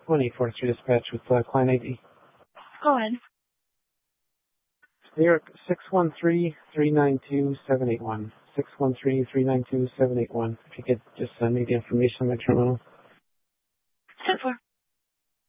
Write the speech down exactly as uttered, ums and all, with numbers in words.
one eight four three dispatch with uh, client I D. Go ahead. New York six one three, three nine two, seven eight one. six one three, three nine two, seven eight one. If you could just send me the information on my terminal. ten four.